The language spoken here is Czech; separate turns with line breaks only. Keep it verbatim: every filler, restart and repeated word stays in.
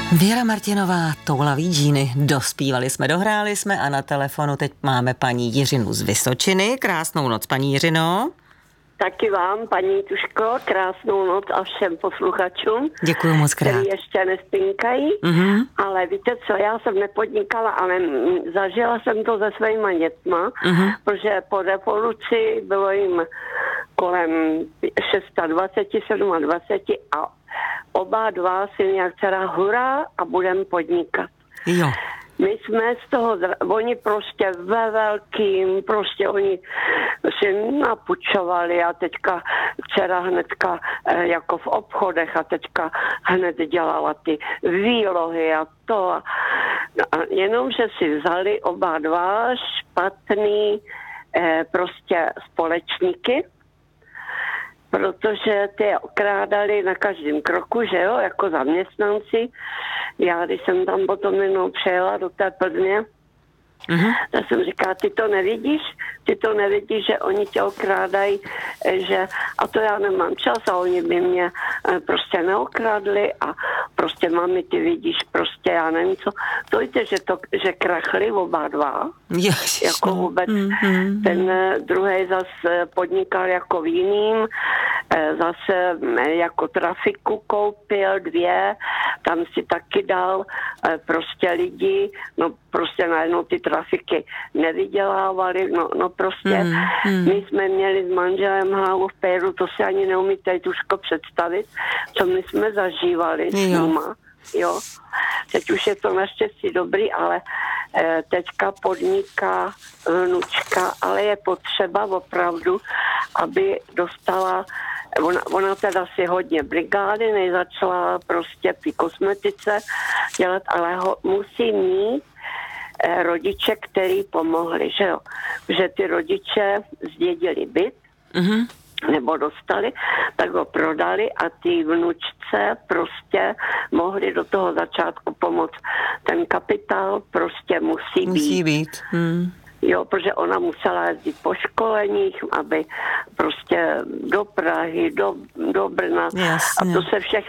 Věra Martinová, Toulavý džíny. Dospívali jsme, dohráli jsme a na telefonu teď máme paní Jiřinu z Vysočiny. Krásnou noc, paní Jiřino.
Taky vám, paní Tuško, krásnou noc a všem posluchačům.
Děkuji moc krát.
Který ještě nespinkají, mm-hmm. ale víte co, já jsem nepodnikala, ale zažila jsem to se svýma dětma, mm-hmm. protože po revoluci bylo jim kolem dvacet šest, dvacet sedm a oba dva si nějak dcera hurá a budem podnikat.
Jo.
My jsme z toho, oni prostě ve velkým, prostě oni si napučovali a teďka dcera hnedka jako v obchodech a teďka hned dělala ty výlohy a to. A, a jenom, že si vzali oba dva špatný eh, prostě společníky, protože ty okrádali na každém kroku, že jo, jako zaměstnanci. Já, když jsem tam potom jednou přejela do té Plzně, mm-hmm. tak jsem říkala, ty to nevidíš? Ty to nevidíš, že oni tě okrádají, že a to já nemám čas a oni by mě prostě neokradli a prostě mami, ty vidíš, prostě já nevím co. To víte, že, to, že krachli oba dva,
yes,
jako vůbec mm-hmm. ten druhý zase podnikal jako v jiným, zase jako trafiku koupil dvě, tam si taky dal prostě lidi, no prostě najednou ty trafiky nevydělávali, no, no prostě mm, mm. my jsme měli s manželem hlavu v péru, to si ani neumíte Tuško představit, co my jsme zažívali s nima, jo. Teď už je to naštěstí dobrý, ale eh, teďka podniká vnučka, ale je potřeba opravdu, aby dostala. Ona, ona teda si hodně brigády, nezačala prostě v kosmetice dělat, ale ho, musí mít eh, rodiče, který pomohli, že jo. Že ty rodiče zdědili byt, mm-hmm. nebo dostali, tak ho prodali a ty vnučce prostě mohli do toho začátku pomoct. Ten kapitál prostě musí,
musí být. být. Hmm.
Jo, protože ona musela jezdit po školeních, aby prostě do Prahy, do, do Brna.
Jasně.
A to se všechno